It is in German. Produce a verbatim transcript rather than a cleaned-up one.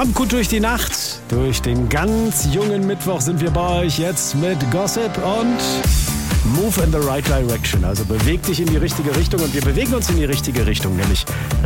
Kommt gut durch die Nacht. Durch den ganz jungen Mittwoch sind wir bei euch jetzt mit Gossip und Move in the right direction. Also beweg dich in die richtige Richtung und wir bewegen uns in die richtige Richtung, nämlich